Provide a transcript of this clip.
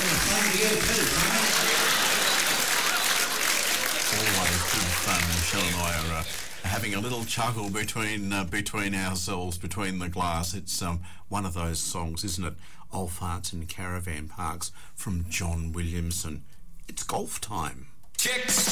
Always good fun. Michelle and I are having a little chuckle between ourselves, between the glass. It's one of those songs, isn't it? Old Farts in Caravan Parks from John Williamson. It's golf time. Chicks